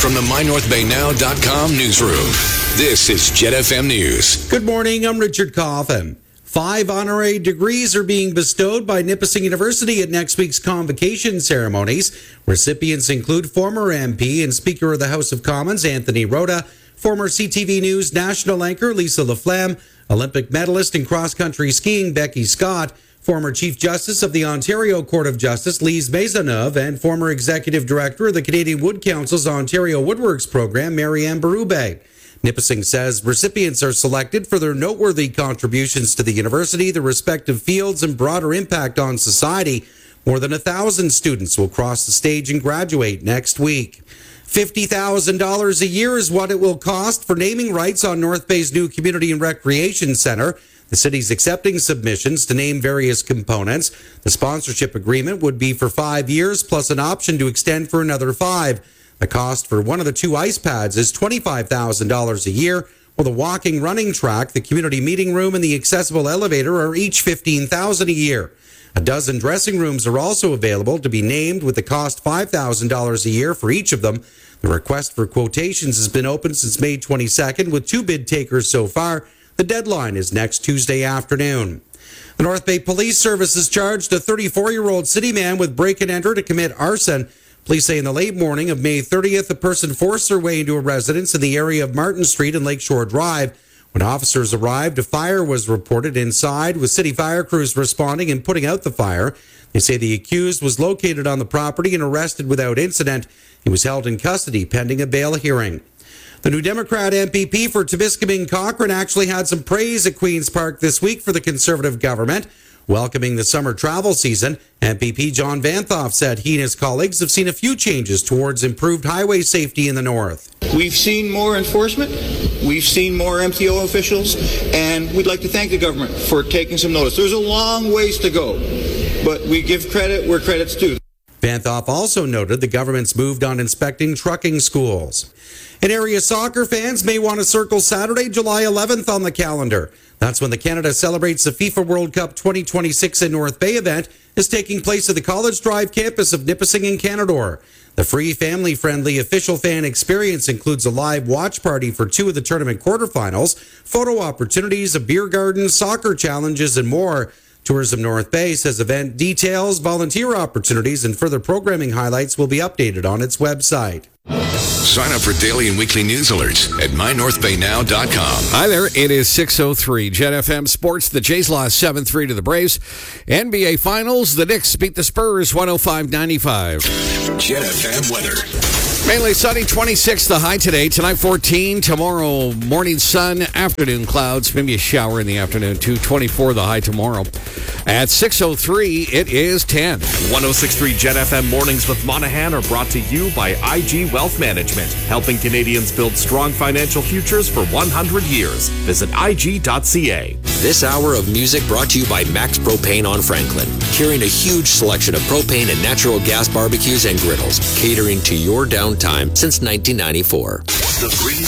from the MyNorthBayNow.com newsroom. This is Jet FM News. Good morning, I'm Richard Coffin. 5 honorary degrees are being bestowed by Nipissing University at next week's convocation ceremonies. Recipients include former MP and Speaker of the House of Commons Anthony Rota, former CTV News national anchor Lisa Laflamme, Olympic medalist in cross-country skiing Becky Scott, former Chief Justice of the Ontario Court of Justice Lise Maisonneuve, and former Executive Director of the Canadian Wood Council's Ontario Woodworks program Marianne Berube. Nipissing says recipients are selected for their noteworthy contributions to the university, their respective fields, and broader impact on society. More than 1,000 students will cross the stage and graduate next week. $50,000 a year is what it will cost for naming rights on North Bay's new Community and Recreation Centre. The city's accepting submissions to name various components. The sponsorship agreement would be for 5 years, plus an option to extend for another 5. The cost for one of the 2 ice pads is $25,000 a year, while the walking running track, the community meeting room, and the accessible elevator are each $15,000 a year. A dozen dressing rooms are also available to be named, with the cost $5,000 a year for each of them. The request for quotations has been open since May 22nd, with 2 bid takers so far. The deadline is next Tuesday afternoon. The North Bay Police Service has charged a 34-year-old city man with break-and-enter to commit arson. Police say in the late morning of May 30th, a person forced their way into a residence in the area of Martin Street and Lakeshore Drive. When officers arrived, a fire was reported inside, with city fire crews responding and putting out the fire. They say the accused was located on the property and arrested without incident. He was held in custody pending a bail hearing. The New Democrat MPP for Timiskaming Cochrane actually had some praise at Queen's Park this week for the Conservative government. Welcoming the summer travel season, MPP John Vanthof said he and his colleagues have seen a few changes towards improved highway safety in the north. We've seen more enforcement, we've seen more MTO officials, and we'd like to thank the government for taking some notice. There's a long ways to go, but we give credit where credit's due. Vanthof also noted the government's moved on inspecting trucking schools. And area soccer fans may want to circle Saturday, July 11th on the calendar. That's when the Canada celebrates the FIFA World Cup 2026 in North Bay event is taking place at the College Drive campus of Nipissing and Canadore. The free, family-friendly official fan experience includes a live watch party for 2 of the tournament quarterfinals, photo opportunities, a beer garden, soccer challenges, and more. Tourism North Bay says event details, volunteer opportunities, and further programming highlights will be updated on its website. Sign up for daily and weekly news alerts at MyNorthBayNow.com. Hi there, it is 6:03. Jet FM Sports. The Jays lost 7-3 to the Braves. NBA Finals, the Knicks beat the Spurs 105-95. Jet FM weather. Mainly sunny, 26 the high today. Tonight 14, tomorrow morning sun, afternoon clouds, maybe a shower in the afternoon too. 24 the high tomorrow. At 6:03, it is 10. 106.3 Jet FM Mornings with Monahan are brought to you by IG Wealth Management, helping Canadians build strong financial futures for 100 years. Visit IG.ca. This hour of music brought to you by Max Propane on Franklin, carrying a huge selection of propane and natural gas barbecues and griddles, catering to your downtime since 1994. The breeze